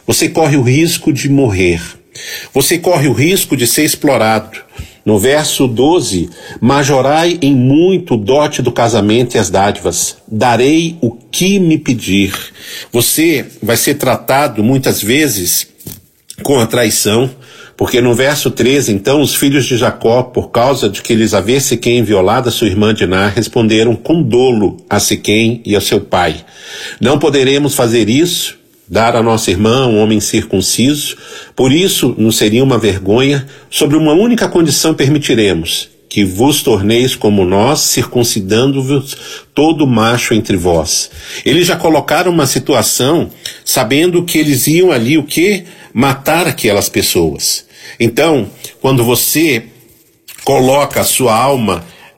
você corre o risco de morrer. Você corre o risco de ser explorado. No verso 12, majorai em muito o dote do casamento e as dádivas. Darei o que me pedir. Você vai ser tratado muitas vezes com a traição, porque no verso 13, então, os filhos de Jacó, por causa de que lhes havia Siquém violado a sua irmã Diná, responderam com dolo a Siquém e a seu pai. Não poderemos fazer isso, dar a nossa irmã um homem circunciso, por isso nos seria uma vergonha. Sobre uma única condição permitiremos, que vos torneis como nós, circuncidando-vos todo macho entre vós. Eles já colocaram uma situação, sabendo que eles iam ali o quê? Matar aquelas pessoas. Então, quando você coloca a sua alma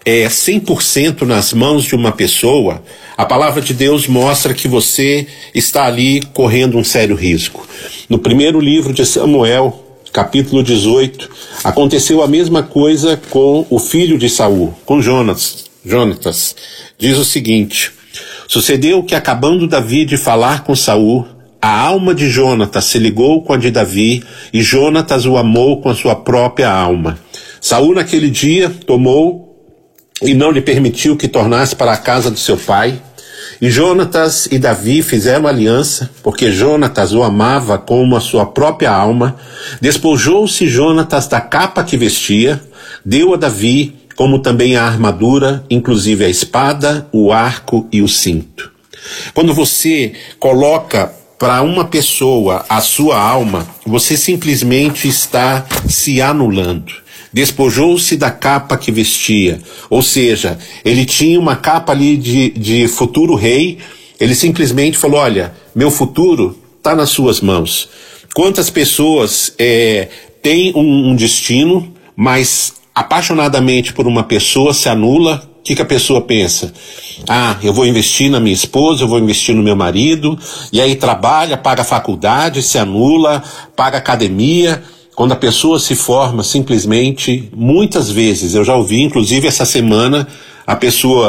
100% nas mãos de uma pessoa, a palavra de Deus mostra que você está ali correndo um sério risco. No primeiro livro de Samuel, capítulo 18, aconteceu a mesma coisa com o filho de Saul, com Jonatas. Diz o seguinte: sucedeu que, acabando Davi de falar com Saul, a alma de Jonatas se ligou com a de Davi, e Jonatas o amou com a sua própria alma. Saul naquele dia tomou e não lhe permitiu que tornasse para a casa do seu pai. E Jonatas e Davi fizeram aliança, porque Jonatas o amava como a sua própria alma. Despojou-se Jonatas da capa que vestia, deu a Davi, como também a armadura, inclusive a espada, o arco e o cinto. Quando você coloca para uma pessoa a sua alma, você simplesmente está se anulando. Despojou-se da capa que vestia, ou seja, ele tinha uma capa ali de futuro rei. Ele simplesmente falou: olha, meu futuro está nas suas mãos. Quantas pessoas têm um destino, mas apaixonadamente por uma pessoa se anula? O que a pessoa pensa? Eu vou investir na minha esposa, eu vou investir no meu marido, e aí trabalha, paga faculdade, se anula, paga academia. Quando a pessoa se forma, simplesmente, muitas vezes, eu já ouvi, inclusive essa semana, a pessoa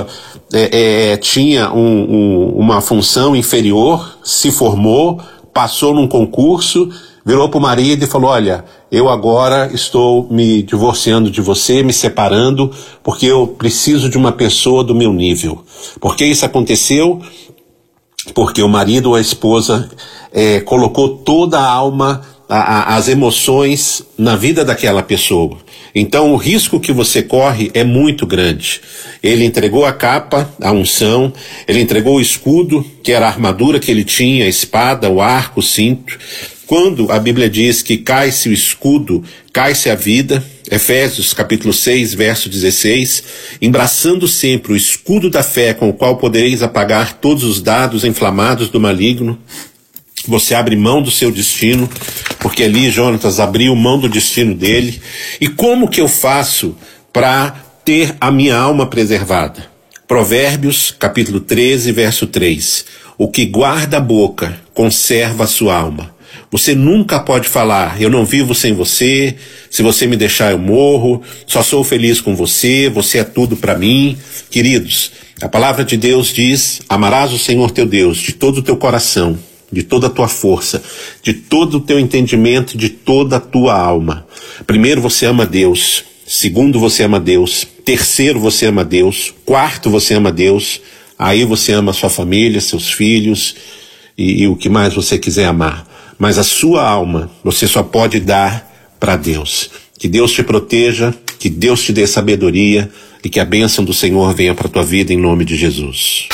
tinha uma função inferior, se formou, passou num concurso, virou para o marido e falou: olha, eu agora estou me divorciando de você, me separando, porque eu preciso de uma pessoa do meu nível. Por que isso aconteceu? Porque o marido ou a esposa colocou toda a alma, as emoções na vida daquela pessoa. Então o risco que você corre é muito grande. Ele entregou a capa, a unção, ele entregou o escudo, que era a armadura que ele tinha, a espada, o arco, o cinto. Quando a Bíblia diz que cai-se o escudo, cai-se a vida, Efésios capítulo 6, verso 16, embraçando sempre o escudo da fé, com o qual podereis apagar todos os dardos inflamados do maligno. Você abre mão do seu destino, porque ali Jonatas abriu mão do destino dele. E como que eu faço para ter a minha alma preservada? Provérbios, capítulo 13, verso 3. O que guarda a boca, conserva a sua alma. Você nunca pode falar: eu não vivo sem você, se você me deixar eu morro, só sou feliz com você, você é tudo para mim. Queridos, a palavra de Deus diz: amarás o Senhor teu Deus de todo o teu coração, de toda a tua força, de todo o teu entendimento, de toda a tua alma. Primeiro, você ama Deus. Segundo, você ama Deus. Terceiro, você ama Deus. Quarto, você ama Deus. Aí você ama a sua família, seus filhos e o que mais você quiser amar. Mas a sua alma você só pode dar para Deus. Que Deus te proteja, que Deus te dê sabedoria e que a bênção do Senhor venha para a tua vida em nome de Jesus.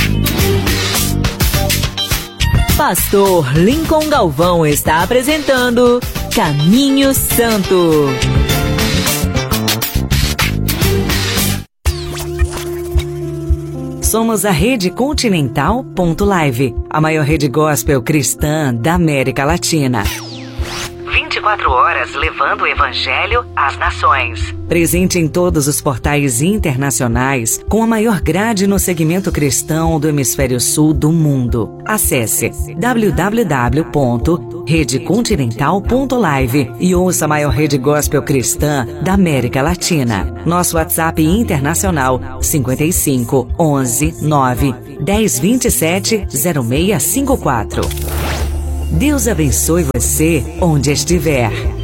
Pastor Lincoln Galvão está apresentando Caminho Santo. Somos a Rede Continental.live, a maior rede gospel cristã da América Latina. 24 horas levando o Evangelho às nações. Presente em todos os portais internacionais, com a maior grade no segmento cristão do hemisfério sul do mundo. Acesse www.redecontinental.live e ouça a maior rede gospel cristã da América Latina. Nosso WhatsApp internacional 55 11 9 10 27 0654. Deus abençoe você onde estiver.